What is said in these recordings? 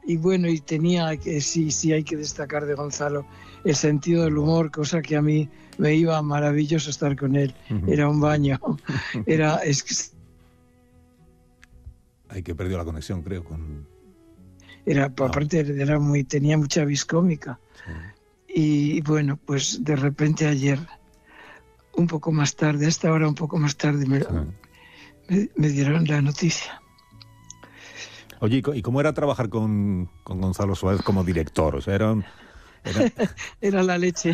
Y bueno, y tenía que, sí hay que destacar de Gonzalo el sentido del humor, cosa que a mí me iba maravilloso estar con él. Era un baño. Hay que perdió la conexión, creo, con... Aparte tenía mucha vis cómica. Sí. Y bueno, pues de repente ayer, un poco más tarde, a esta hora un poco más tarde, me dieron la noticia. Oye, ¿y cómo era trabajar con Gonzalo Suárez como director? O sea, era la leche.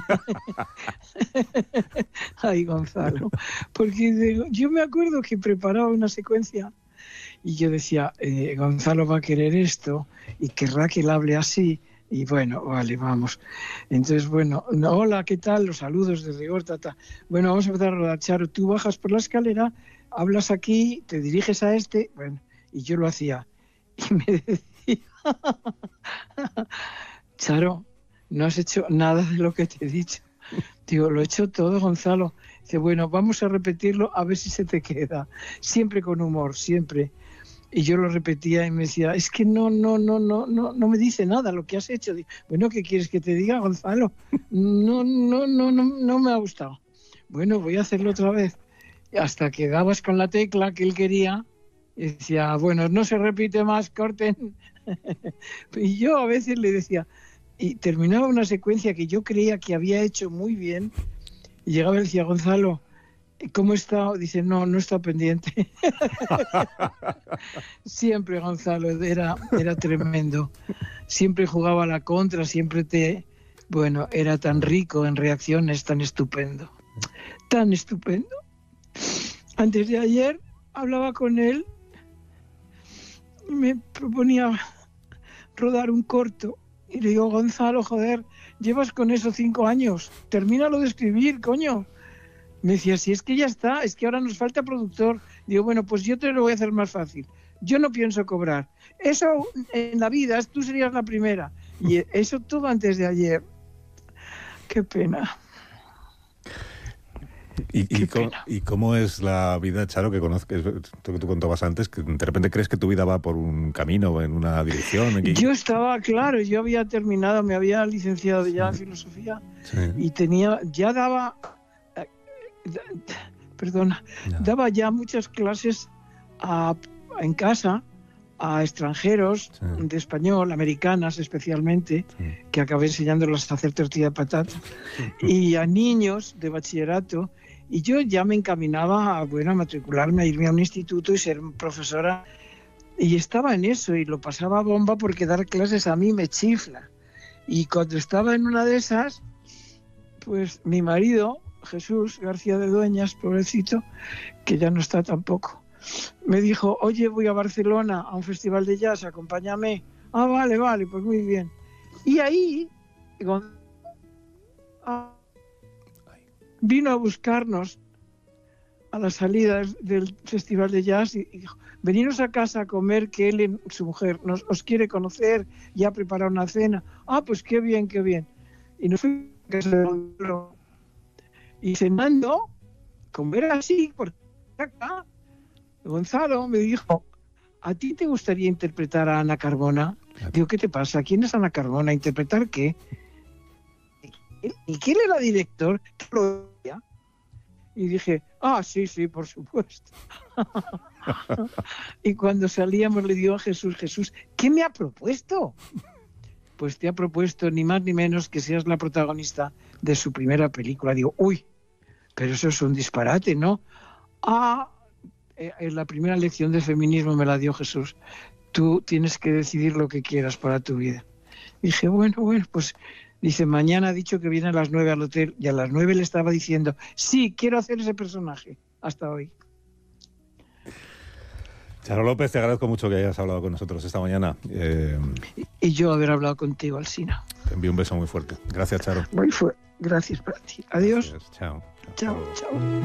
Ay, Gonzalo. Porque yo me acuerdo que preparaba una secuencia y yo decía, Gonzalo va a querer esto y querrá que él hable así. Y bueno, vale, vamos. Entonces, bueno, hola, ¿qué tal? Los saludos de rigor, tata. Bueno, vamos a empezar a rodar. Charo, tú bajas por la escalera, hablas aquí, te diriges a este. Bueno, y yo lo hacía. Y me decía, Charo, no has hecho nada de lo que te he dicho. Digo, lo he hecho todo, Gonzalo. Dice, bueno, vamos a repetirlo a ver si se te queda. Siempre con humor, siempre. Y yo lo repetía y me decía, es que no me dice nada lo que has hecho. Digo, bueno, ¿qué quieres que te diga, Gonzalo? No me ha gustado. Bueno, voy a hacerlo otra vez. Hasta que dabas con la tecla que él quería. Y decía, bueno, no se repite más, corten. Y yo a veces le decía, y terminaba una secuencia que yo creía que había hecho muy bien, y llegaba y decía, Gonzalo, ¿cómo está? Dice, no está pendiente. Siempre Gonzalo era tremendo. Siempre jugaba a la contra, bueno, era tan rico en reacciones, tan estupendo. Tan estupendo. Antes de ayer hablaba con él y me proponía rodar un corto. Y le digo, Gonzalo, joder, llevas con eso 5 años. Termínalo de escribir, coño. Me decía, si es que ya está, es que ahora nos falta productor. Digo, bueno, pues yo te lo voy a hacer más fácil. Yo no pienso cobrar. Eso en la vida, tú serías la primera. Y eso todo antes de ayer. Qué pena. ¿Y cómo es la vida, Charo, que conozcas, esto que tú contabas antes, que de repente crees que tu vida va por un camino, en una dirección? Yo estaba, claro, yo había terminado, me había licenciado ya en filosofía y daba ya muchas clases en casa a extranjeros de español, americanas especialmente, que acabé enseñándolos a hacer tortilla de patata, y a niños de bachillerato. Y yo ya me encaminaba a matricularme, a irme a un instituto y ser profesora. Y estaba en eso y lo pasaba bomba porque dar clases a mí me chifla. Y cuando estaba en una de esas, pues mi marido, Jesús García de Dueñas, pobrecito, que ya no está tampoco, me dijo, oye, voy a Barcelona a un festival de jazz, acompáñame. Ah, vale, pues muy bien. Y ahí vino a buscarnos a las salidas del festival de jazz y dijo, veniros a casa a comer, que él y su mujer os quiere conocer y ha preparado una cena. Ah, pues qué bien. Y nos fuimos a casa de Gonzalo. Y cenando, comer así, por acá, Gonzalo me dijo, ¿a ti te gustaría interpretar a Ana Carmona? Digo, ¿qué te pasa? ¿Quién es Ana Carmona? ¿Interpretar qué? ¿Y quién era director? Y dije, sí, por supuesto. Y cuando salíamos le digo a Jesús, ¿qué me ha propuesto? Pues te ha propuesto ni más ni menos que seas la protagonista de su primera película. Digo, pero eso es un disparate, ¿no? En la primera lección de feminismo me la dio Jesús. Tú tienes que decidir lo que quieras para tu vida. Dije, bueno, pues dice, mañana ha dicho que viene a las 9 al hotel y a las 9 le estaba diciendo, sí, quiero hacer ese personaje. Hasta hoy. Charo López, te agradezco mucho que hayas hablado con nosotros esta mañana. Y yo haber hablado contigo, Alsina. Te envío un beso muy fuerte. Gracias, Charo. Gracias para ti. Adiós. Gracias. Chao. Chao.